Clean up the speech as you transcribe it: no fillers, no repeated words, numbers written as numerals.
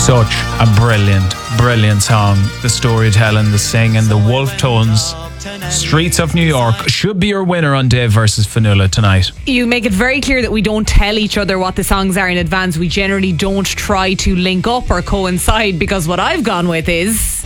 Such a brilliant song. The storytelling, the singing, the wolf tones. Streets of New York should be your winner on Dave versus Fionnuala tonight. You make it very clear that we don't tell each other what the songs are in advance. We generally don't try to link up or coincide, because what I've gone with is...